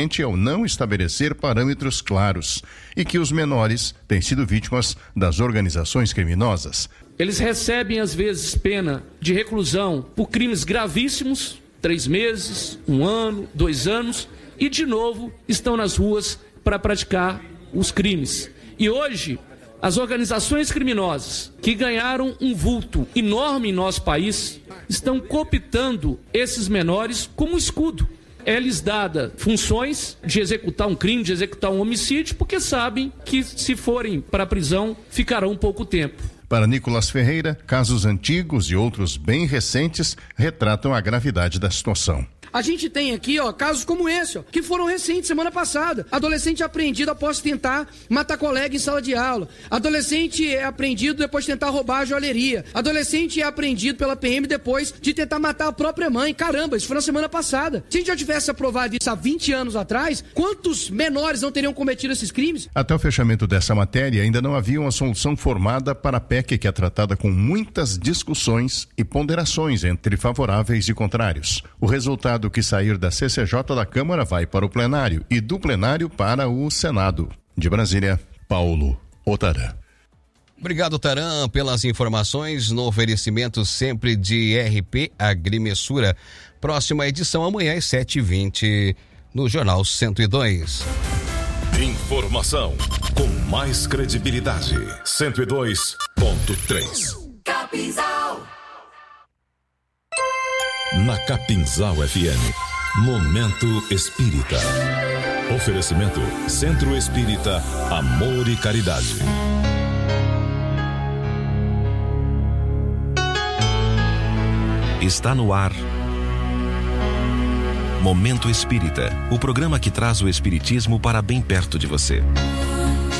principalmente ao não estabelecer parâmetros claros, e que os menores têm sido vítimas das organizações criminosas. Eles recebem, às vezes, pena de reclusão por crimes gravíssimos, 3 meses, 1 ano, 2 anos, e, de novo, estão nas ruas para praticar os crimes. E hoje, as organizações criminosas que ganharam um vulto enorme em nosso país estão cooptando esses menores como escudo. É-lhes dada funções de executar um crime, de executar um homicídio, porque sabem que, se forem para a prisão, ficarão pouco tempo. Para Nicolas Ferreira, casos antigos e outros bem recentes retratam a gravidade da situação. A gente tem aqui, casos como esse, que foram recentes, semana passada. Adolescente apreendido após tentar matar colega em sala de aula. Adolescente é apreendido depois de tentar roubar a joalheria. Adolescente é apreendido pela PM depois de tentar matar a própria mãe. Caramba, isso foi na semana passada. Se a gente já tivesse aprovado isso há 20 anos atrás, quantos menores não teriam cometido esses crimes? Até o fechamento dessa matéria, ainda não havia uma solução formada para a PEC, que é tratada com muitas discussões e ponderações entre favoráveis e contrários. O resultado que sair da CCJ da Câmara vai para o plenário e do plenário para o Senado. De Brasília, Paulo Otarã. Obrigado, Taran, pelas informações no oferecimento sempre de RP Agrimensura. Próxima edição amanhã às 7h20 no Jornal 102. Informação com mais credibilidade. 102.3. Capinzal. Na Capinzal FM, Momento Espírita. Oferecimento Centro Espírita Amor e Caridade. Está no ar Momento Espírita, o programa que traz o espiritismo para bem perto de você.